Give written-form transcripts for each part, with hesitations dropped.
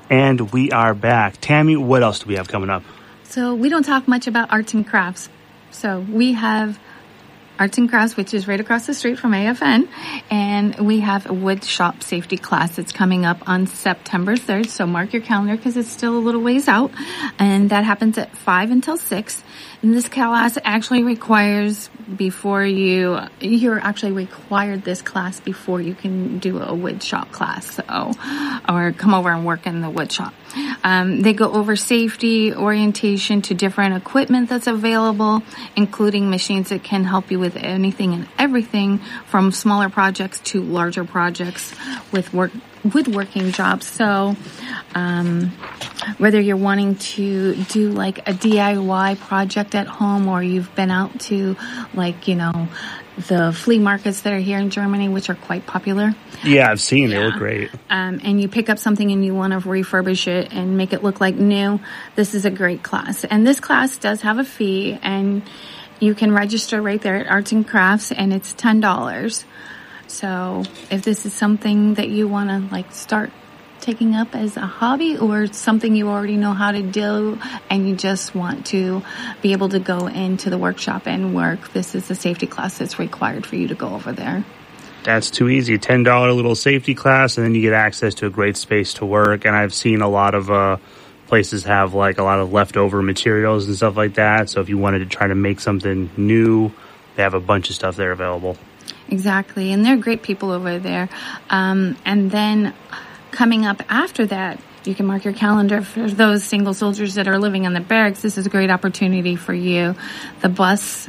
And we are back. Tammy, what else do we have coming up? So we don't talk much about arts and crafts. So we have Arts and Crafts, which is right across the street from AFN, and we have a wood shop safety class that's coming up on September 3rd, so mark your calendar because it's still a little ways out, and that happens at 5 until 6. And this class actually requires you're actually required this class before you can do a wood shop class, or come over and work in the wood shop. They go over safety, orientation to different equipment that's available, including machines that can help you with anything and everything from smaller projects to larger projects with woodworking jobs. So, whether you're wanting to do like a DIY project at home, or you've been out to the flea markets that are here in Germany, which are quite popular. Yeah, I've seen. They look great. And you pick up something and you want to refurbish it and make it look like new, this is a great class. And this class does have a fee, and you can register right there at Arts and Crafts, and it's $10. So if this is something that you want to start taking up as a hobby, or something you already know how to do and you just want to be able to go into the workshop and work, this is a safety class that's required for you to go over there. That's too easy. $10 little safety class, and then you get access to a great space to work. And I've seen a lot of places have a lot of leftover materials and stuff like that. So if you wanted to try to make something new, they have a bunch of stuff there available. Exactly. And they're great people over there. And then coming up after that, you can mark your calendar for those single soldiers that are living in the barracks. This is a great opportunity for you. The Boss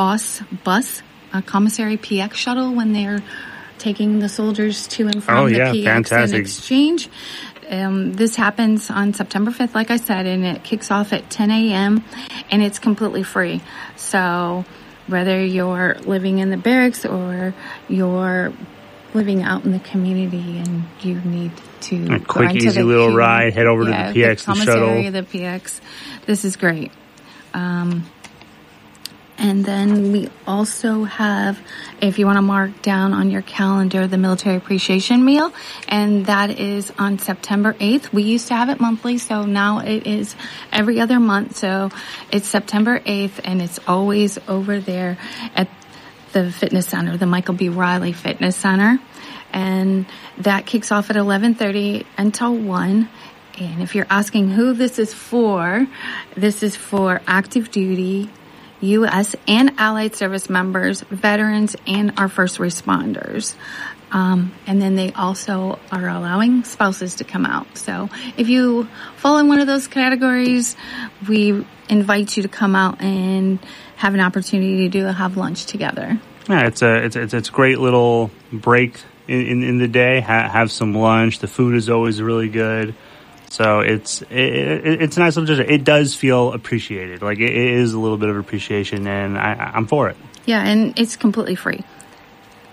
Commissary PX shuttle, when they're taking the soldiers to and from the PX fantastic. in exchange. This happens on September 5th, like I said, and it kicks off at 10 a.m. and it's completely free. So whether you're living in the barracks or you're living out in the community and you need to a quick, easy little ride, head over to the PX, the shuttle. The PX. This is great. And then we also have, if you want to mark down on your calendar, the Military Appreciation Meal, and that is on September 8th. We used to have it monthly, so now it is every other month. So it's September 8th, and it's always over there at the fitness center, the Michael B. Riley Fitness Center. And that kicks off at 11:30 until 1. And if you're asking who this is for active duty, U.S. and Allied service members, veterans, and our first responders. And then they also are allowing spouses to come out. So if you fall in one of those categories, we invite you to come out and have an opportunity to have lunch together. Yeah, it's a great little break in the day. Have some lunch. The food is always really good. So it's a nice little gesture. It does feel appreciated. It is a little bit of appreciation, and I'm for it. Yeah, and it's completely free.